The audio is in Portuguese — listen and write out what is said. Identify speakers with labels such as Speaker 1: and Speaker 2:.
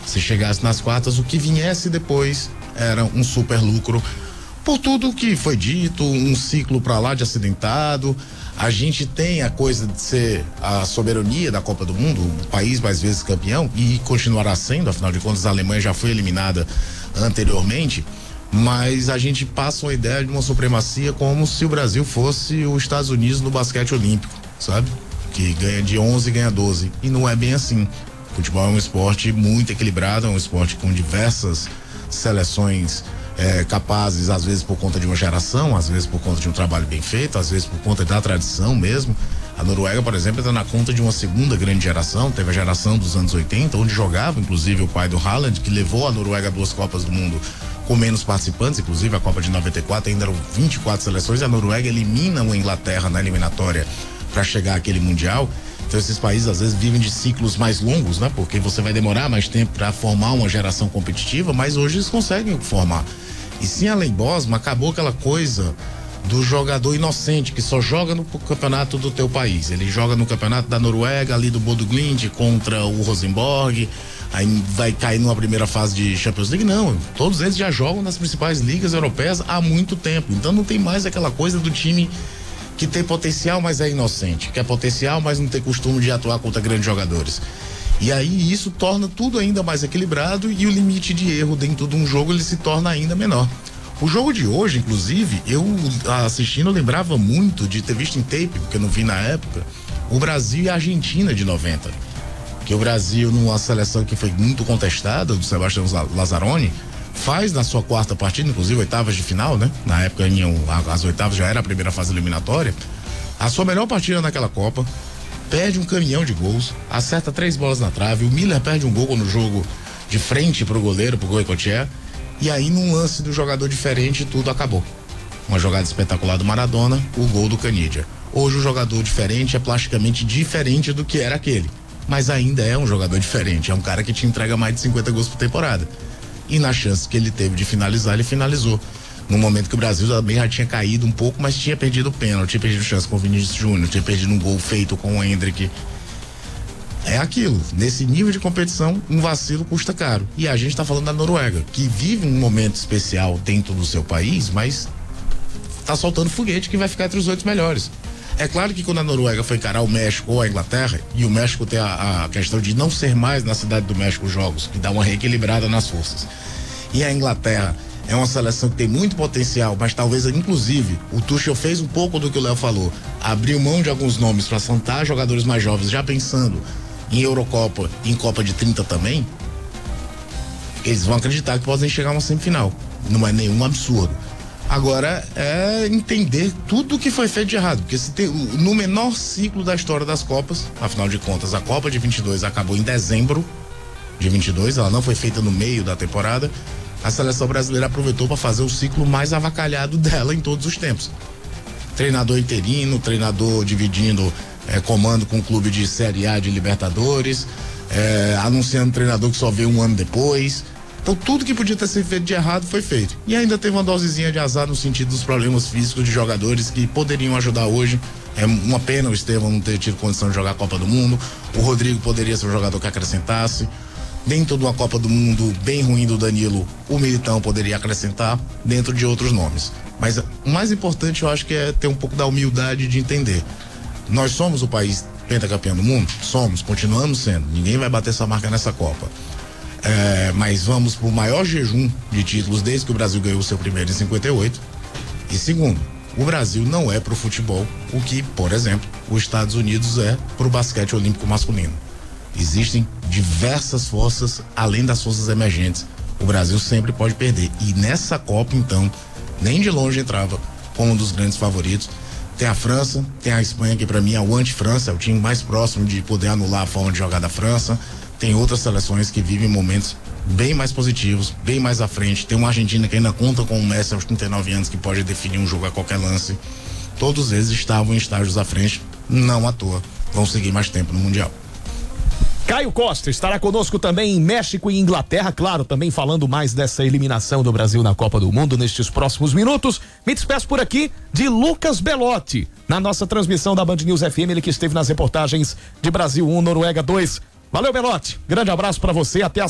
Speaker 1: Se chegasse nas quartas, o que viesse depois era um super lucro. Por tudo que foi dito, um ciclo para lá de acidentado. A gente tem a coisa de ser a soberania da Copa do Mundo, o país mais vezes campeão, e continuará sendo, afinal de contas a Alemanha já foi eliminada anteriormente, mas a gente passa uma ideia de uma supremacia como se o Brasil fosse os Estados Unidos no basquete olímpico, sabe? Que ganha de 11 e ganha 12, e não é bem assim. O futebol é um esporte muito equilibrado, é um esporte com diversas seleções capazes, às vezes por conta de uma geração, às vezes por conta de um trabalho bem feito, às vezes por conta da tradição mesmo. A Noruega, por exemplo, está na conta de uma segunda grande geração. Teve a geração dos anos 80, onde jogava inclusive o pai do Haaland, que levou a Noruega a 2 Copas do Mundo com menos participantes, inclusive a Copa de 94 ainda eram 24 seleções, e a Noruega elimina a Inglaterra na eliminatória para chegar àquele Mundial. Então esses países às vezes vivem de ciclos mais longos, né? Porque você vai demorar mais tempo para formar uma geração competitiva, mas hoje eles conseguem formar. E sim, a Lei Bosma acabou aquela coisa do jogador inocente que só joga no campeonato do teu país. Ele joga no campeonato da Noruega, ali do Bodø Glimt contra o Rosenborg, aí vai cair numa primeira fase de Champions League. Não, todos eles já jogam nas principais ligas europeias há muito tempo. Então não tem mais aquela coisa do time que tem potencial, mas é inocente, que é potencial, mas não tem costume de atuar contra grandes jogadores. E aí isso torna tudo ainda mais equilibrado, e o limite de erro dentro de um jogo ele se torna ainda menor. O jogo de hoje, inclusive, eu assistindo lembrava muito de ter visto em tape, porque eu não vi na época, o Brasil e a Argentina de 90. Que o Brasil, numa seleção que foi muito contestada, do Sebastião Lazzaroni, faz na sua quarta partida, inclusive oitavas de final, né? Na época as oitavas já era a primeira fase eliminatória. A sua melhor partida naquela Copa, perde um caminhão de gols, acerta 3 bolas na trave, o Miller perde um gol no jogo de frente pro goleiro, pro Goicoechea, e aí num lance do jogador diferente tudo acabou. Uma jogada espetacular do Maradona, o gol do Canidia. Hoje o jogador diferente é plasticamente diferente do que era aquele, mas ainda é um jogador diferente, é um cara que te entrega mais de 50 gols por temporada. E na chance que ele teve de finalizar, ele finalizou. No momento que o Brasil também já tinha caído um pouco, mas tinha perdido o pênalti, tinha perdido chance com o Vinícius Júnior, tinha perdido um gol feito com o Endrick. É aquilo, nesse nível de competição, um vacilo custa caro. E a gente tá falando da Noruega, que vive um momento especial dentro do seu país, mas tá soltando foguete que vai ficar entre os 8 melhores. É claro que quando a Noruega foi encarar o México ou a Inglaterra, e o México tem a questão de não ser mais na cidade do México os jogos, que dá uma reequilibrada nas forças. E a Inglaterra é uma seleção que tem muito potencial, mas talvez, inclusive, o Tuchel fez um pouco do que o Léo falou, abriu mão de alguns nomes para sentar jogadores mais jovens, já pensando em Eurocopa e em Copa de 30 também. Eles vão acreditar que podem chegar a uma semifinal. Não é nenhum absurdo. Agora é entender tudo o que foi feito de errado, porque se tem, no menor ciclo da história das Copas, afinal de contas, a Copa de 22 acabou em dezembro de 22, ela não foi feita no meio da temporada. A seleção brasileira aproveitou para fazer o ciclo mais avacalhado dela em todos os tempos. Treinador interino, treinador dividindo comando com o clube de Série A de Libertadores, anunciando treinador que só veio um ano depois. Então tudo que podia ter sido feito de errado foi feito. E ainda teve uma dosezinha de azar no sentido dos problemas físicos de jogadores que poderiam ajudar hoje. É uma pena o Estevão não ter tido condição de jogar a Copa do Mundo. O Rodrigo poderia ser um jogador que acrescentasse. Dentro de uma Copa do Mundo bem ruim do Danilo, o Militão poderia acrescentar, dentro de outros nomes. Mas o mais importante, eu acho que é ter um pouco da humildade de entender. Nós somos o país pentacampeão do mundo? Somos, continuamos sendo. Ninguém vai bater essa marca nessa Copa. Mas vamos pro maior jejum de títulos desde que o Brasil ganhou o seu primeiro em 58. E segundo, o Brasil não é pro futebol o que, por exemplo, os Estados Unidos é pro basquete olímpico masculino. Existem diversas forças além das forças emergentes. O Brasil sempre pode perder. E nessa Copa, então, nem de longe entrava como um dos grandes favoritos. Tem a França, tem a Espanha, que para mim é o anti-França, é o time mais próximo de poder anular a forma de jogar da França. Tem outras seleções que vivem momentos bem mais positivos, bem mais à frente. Tem uma Argentina que ainda conta com o Messi aos 39 anos, que pode definir um jogo a qualquer lance. Todos eles estavam em estágios à frente, não à toa. Vão seguir mais tempo no Mundial.
Speaker 2: Caio Costa estará conosco também em México e Inglaterra, claro, também falando mais dessa eliminação do Brasil na Copa do Mundo nestes próximos minutos. Me despeço por aqui de Lucas Belotti, na nossa transmissão da Band News FM, ele que esteve nas reportagens de Brasil 1, Noruega 2. Valeu, Belotti, grande abraço pra você, até a